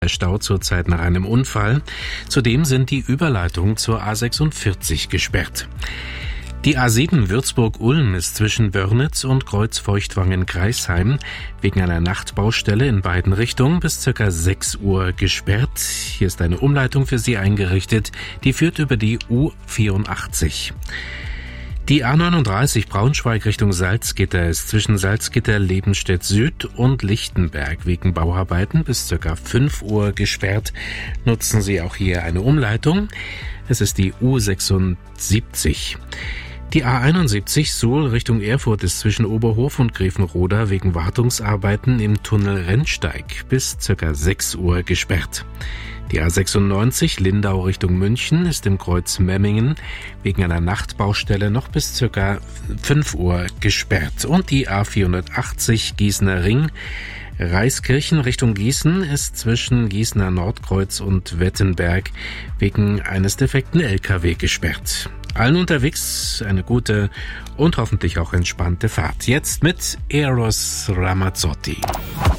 Stau zurzeit nach einem Unfall. Zudem sind die Überleitungen zur A46 gesperrt. Die A7 Würzburg-Ulm ist zwischen Wörnitz und Kreuzfeuchtwangen-Kreisheim wegen einer Nachtbaustelle in beiden Richtungen bis ca. 6 Uhr gesperrt. Hier ist eine Umleitung für Sie eingerichtet, die führt über die U84. Die A39 Braunschweig Richtung Salzgitter ist zwischen Salzgitter-Lebenstedt Süd und Lichtenberg wegen Bauarbeiten bis ca. 5 Uhr gesperrt. Nutzen Sie auch hier eine Umleitung. Es ist die U76. Die A71 Suhl Richtung Erfurt ist zwischen Oberhof und Grevenroda wegen Wartungsarbeiten im Tunnel Rennsteig bis ca. 6 Uhr gesperrt. Die A96 Lindau Richtung München ist im Kreuz Memmingen wegen einer Nachtbaustelle noch bis ca. 5 Uhr gesperrt. Und die A480 Gießener Ring Reiskirchen Richtung Gießen ist zwischen Gießener Nordkreuz und Wettenberg wegen eines defekten LKW gesperrt. Allen unterwegs eine gute und hoffentlich auch entspannte Fahrt. Jetzt mit Eros Ramazzotti.